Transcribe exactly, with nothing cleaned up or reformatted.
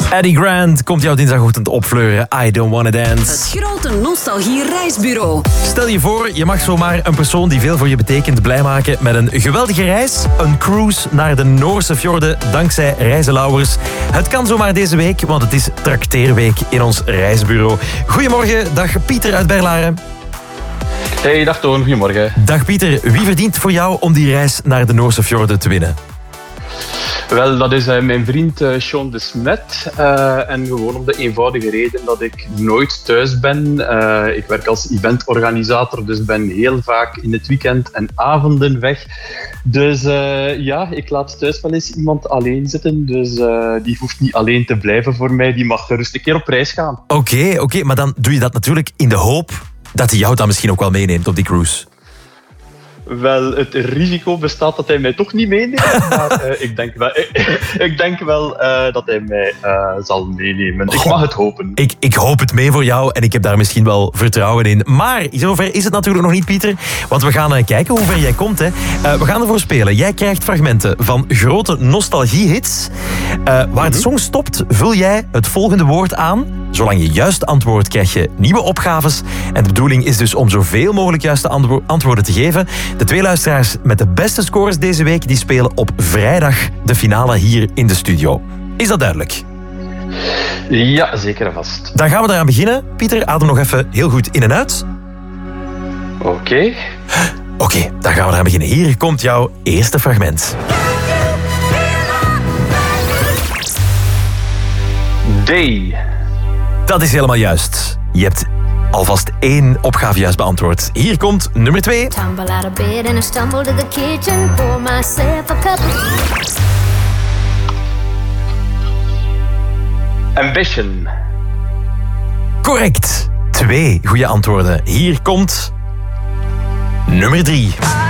Eddie Grant komt jou dinsdagochtend opfleuren. I don't wanna dance. Het grote nostalgie-reisbureau. Stel je voor, je mag zomaar een persoon die veel voor je betekent blij maken met een geweldige reis. Een cruise naar de Noorse fjorden dankzij Reizenlauwers. Het kan zomaar deze week, want het is trakteerweek in ons reisbureau. Goedemorgen, dag Pieter uit Berlaren. Hey, dag Toon, goedemorgen. Dag Pieter, wie verdient voor jou om die reis naar de Noorse fjorden te winnen? Wel, dat is uh, mijn vriend uh, Sean de Smet. Uh, en gewoon om de eenvoudige reden dat ik nooit thuis ben. Uh, ik werk als eventorganisator, dus ben heel vaak in het weekend en avonden weg. Dus uh, ja, ik laat thuis wel eens iemand alleen zitten. Dus uh, die hoeft niet alleen te blijven voor mij. Die mag gerust een keer op reis gaan. Oké, okay, oké, okay, maar dan doe je dat natuurlijk in de hoop dat hij jou dan misschien ook wel meeneemt op die cruise. Wel, het risico bestaat dat hij mij toch niet meeneemt, maar uh, ik denk wel, ik denk wel uh, dat hij mij uh, zal meenemen. Ik mag het hopen. Ik, ik hoop het mee voor jou en ik heb daar misschien wel vertrouwen in. Maar zover is het natuurlijk nog niet, Pieter. Want we gaan uh, kijken hoe ver jij komt. Hè. Uh, we gaan ervoor spelen. Jij krijgt fragmenten van grote nostalgiehits. Uh, waar mm-hmm. de song stopt, vul jij het volgende woord aan. Zolang je juist antwoordt, krijg je nieuwe opgaves. En de bedoeling is dus om zoveel mogelijk juiste antwo- antwoorden te geven. De twee luisteraars met de beste scores deze week die spelen op vrijdag de finale hier in de studio. Is dat duidelijk? Ja, zeker en vast. Dan gaan we eraan beginnen. Pieter, adem nog even heel goed in en uit. Oké. Okay. Oké, okay, dan gaan we eraan beginnen. Hier komt jouw eerste fragment. Day. Dat is helemaal juist. Je hebt alvast één opgave juist beantwoord. Hier komt nummer twee. Tumble out of bed and I stumble to the kitchen. Pour myself a cup of... Ambition. Correct. Twee goede antwoorden. Hier komt nummer drie.